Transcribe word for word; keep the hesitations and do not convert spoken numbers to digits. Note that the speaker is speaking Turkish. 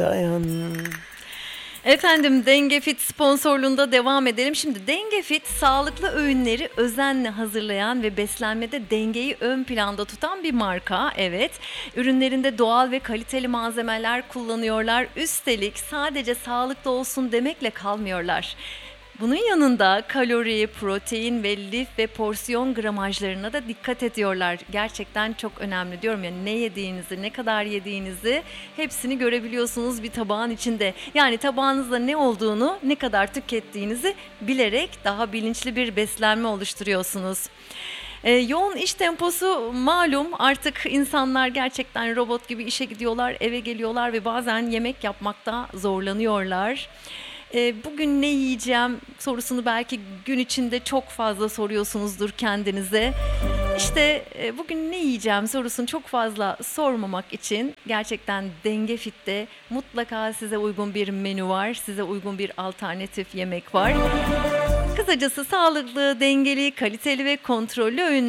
Dayan. Efendim Dengefit sponsorluğunda devam edelim. Şimdi Dengefit sağlıklı öğünleri özenle hazırlayan ve beslenmede dengeyi ön planda tutan bir marka. Evet, ürünlerinde doğal ve kaliteli malzemeler kullanıyorlar. Üstelik sadece sağlıklı olsun demekle kalmıyorlar. Bunun yanında kalori, protein ve lif ve porsiyon gramajlarına da dikkat ediyorlar. Gerçekten çok önemli diyorum ya, ne yediğinizi, ne kadar yediğinizi hepsini görebiliyorsunuz bir tabağın içinde. Yani tabağınızda ne olduğunu, ne kadar tükettiğinizi bilerek daha bilinçli bir beslenme oluşturuyorsunuz. Ee, yoğun iş temposu malum, artık insanlar gerçekten robot gibi işe gidiyorlar, eve geliyorlar ve bazen yemek yapmakta zorlanıyorlar. E, bugün ne yiyeceğim sorusunu belki gün içinde çok fazla soruyorsunuzdur kendinize. İşte e, bugün ne yiyeceğim sorusunu çok fazla sormamak için gerçekten Dengefit'te mutlaka size uygun bir menü var, size uygun bir alternatif yemek var. Kısacası sağlıklı, dengeli, kaliteli ve kontrollü öğünler